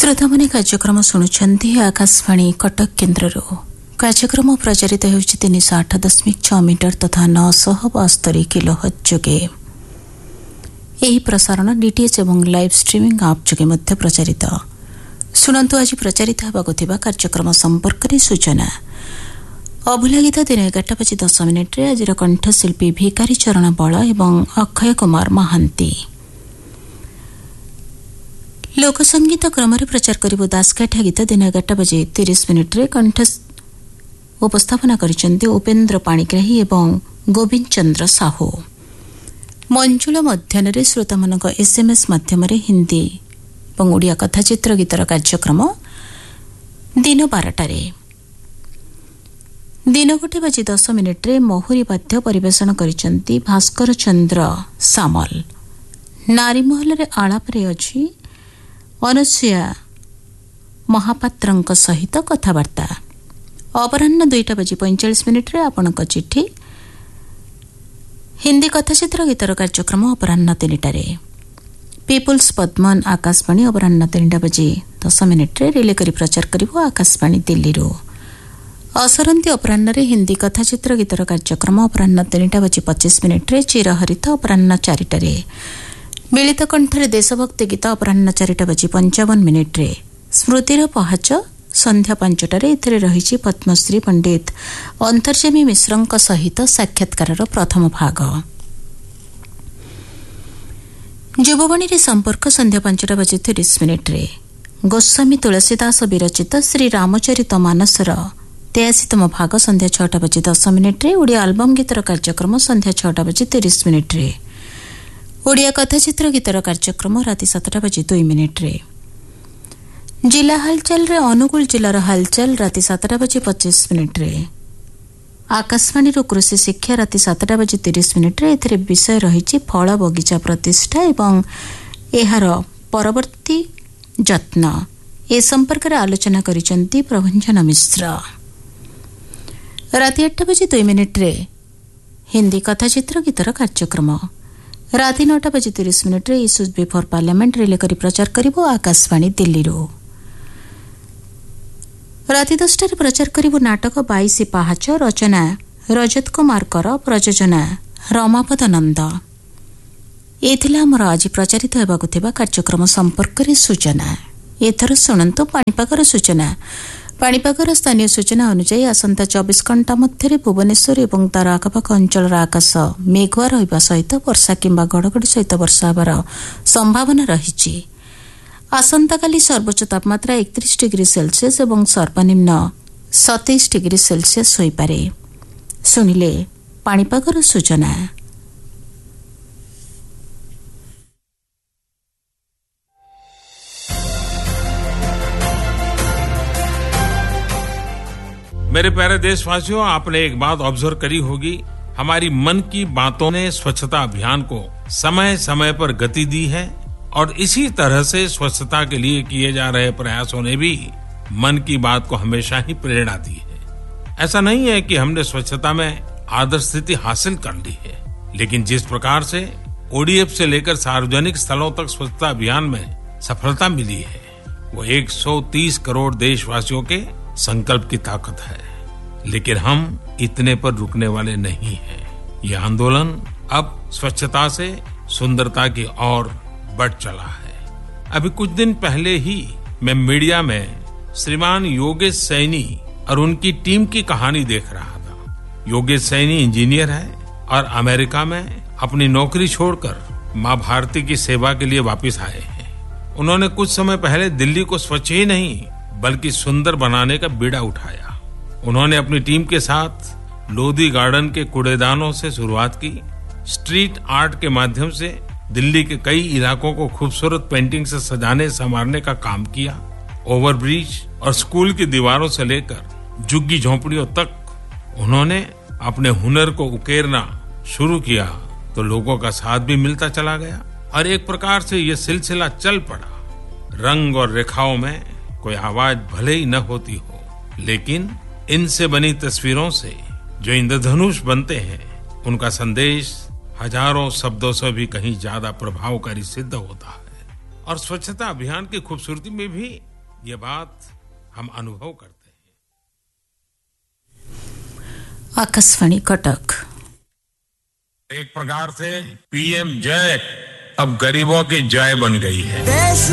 श्रोतामणे कार्यक्रम शुणुंट आकाशवाणी कटक केन्द्र कार्यक्रम प्रचारित होउछि 308.6 मीटर तथा 972 किलोहर्ट्ज जोगे। यही प्रसारण डीटीएच एवं लाइव स्ट्रीमिंग आप जोगे मध्य प्रचारित। शुणु आज प्रचारित होबाकु थिबा कार्यक्रम संपर्क में सूचना। अभुला गीत दिन 11:10 आज कंठशिल्पी भिकारी चरण बल एवं अक्षय कुमार महांती। लोकसंगीत क्रम प्रचार करिबो दासकाठिया गीत दिन 11:30 कंठ उपस्थापना करिसेंती उपेन्द्र पाणिग्राही एवं गोविंद चंद्र साहू। मंजुल मध्याह्न श्रोतामानक एसएमएस माध्यम हिंदी और ओडिया कथाचित्र गीतर कार्यक्रम दिन 12टारे दिन 1:10 महुरी वाद्य परिवेषण करिसेंती भास्कर चंद्र सामल। नारीमहल आलाप अछि अनुसुया महापात्रंक सहित कथबार्ता। अपराह्न 2:45 आपणक चिठी हिंदी कथाचित्र गीतर कार्यक्रम अपराह्न 3टारे। पीपुल्स पद्मन आकाशवाणी अपराह्न 3:10 रिले करी प्रचार करिबो आकाशवाणी दिल्ली। असरंती अपराह्न हिंदी कथाचित्र गीतर कार्यक्रम अपराह्न 3:25 चिरहरित अपराह्न 4टारे। मिलित कंठरे देशभक्ति गीत अपराह्न 4:55 स्मृतिर पहाच संध्या 5टारे एथिरे रहिछि पद्मश्री पंडित अंतर्जामी मिश्रंक सहित साक्षात्कार प्रथम भाग। युववाणी संपर्क संध्या 5:30 गोस्वामी तुलसीदास विरचित श्री रामचरित मानसर 83तम भाग संध्या 6:10 ओडिया आल्बम गीतर कार्यक्रम संध्या 6:30 ओडिया कथाचित्र गीतर कार्यक्रम राति 7:02 जिला हालचाल रे अनुगुल जिलार हालचाल राति 7:25 आकाशवाणी कृषि शिक्षा राति 7:30 एथिरे विषय रहिछि फल बगीचा प्रतिष्ठा एवं एहार परवर्ती जत्न ए संपर्क में आलोचना करिसेंती प्रभंजन मिश्र। राति 8:02 हिंदी कथाचित्र गीतर कार्यक्रम राति 9:30 इश्यूज बिफोर पार्लियामेंट रिले करी प्रचार करिबो आकाशवाणी दिल्ली। राति 10टारे प्रचार करिबो नाटक 22 पाहाच रचना रजत कुमार कर प्रयोजना रमापद नंद। एथिला हमर आज प्रचारित हेबाकु थिबा कार्यक्रम संपर्क में सूचना। एथर सुनंतु पाणीपागर सूचना। पाणीपागर स्थानीय सूचना अनुसार आसंता 24 घंटा मध्य भुवनेश्वर और तार आखपाख अंचल आकाश मेघुआ रहिबा सहित वर्षा किंबा घड़घड़ी सहित वर्षा होबार संभावना रही। आसंताकाली सर्वोच्च तापमात्रा 31 डिग्री सेल्सियस और सर्वनिम्न 27 डिग्री सेल्सियस होइपारे। सुनिले पाणीपागर सूचना। मेरे प्यारे देशवासियों, आपने एक बात ऑब्जर्व करी होगी, हमारी मन की बातों ने स्वच्छता अभियान को समय समय पर गति दी है और इसी तरह से स्वच्छता के लिए किए जा रहे प्रयासों ने भी मन की बात को हमेशा ही प्रेरणा दी है। ऐसा नहीं है कि हमने स्वच्छता में आदर्श स्थिति हासिल कर ली है, लेकिन जिस प्रकार से ओडीएफ से लेकर सार्वजनिक स्थलों तक स्वच्छता अभियान में सफलता मिली है, वो 130 करोड़ देशवासियों के संकल्प की ताकत है। लेकिन हम इतने पर रुकने वाले नहीं हैं। ये आंदोलन अब स्वच्छता से सुंदरता की ओर बढ़ चला है। अभी कुछ दिन पहले ही मैं मीडिया में श्रीमान योगेश सैनी और उनकी टीम की कहानी देख रहा था। योगेश सैनी इंजीनियर है और अमेरिका में अपनी नौकरी छोड़कर माँ भारती की सेवा के लिए वापस आए हैं। उन्होंने कुछ समय पहले दिल्ली को स्वच्छ ही नहीं बल्कि सुंदर बनाने का बीड़ा उठाया। उन्होंने अपनी टीम के साथ लोधी गार्डन के कूड़ेदानों से शुरुआत की, स्ट्रीट आर्ट के माध्यम से दिल्ली के कई इलाकों को खूबसूरत पेंटिंग से सजाने संवारने का काम किया। ओवरब्रिज और स्कूल की दीवारों से लेकर झुग्गी झोंपड़ियों तक उन्होंने अपने हुनर को उकेरना शुरू किया, तो लोगों का साथ भी मिलता चला गया और एक प्रकार से ये सिलसिला चल पड़ा। रंग और रेखाओं में कोई आवाज भले ही न होती हो, लेकिन इनसे बनी तस्वीरों से जो इंद्रधनुष बनते हैं, उनका संदेश हजारों शब्दों से भी कहीं ज्यादा प्रभावकारी सिद्ध होता है। और स्वच्छता अभियान की खूबसूरती में भी ये बात हम अनुभव करते हैं। आकाशवाणी कटक। एक प्रकार से पीएम जय अब गरीबों की जय बन गई है।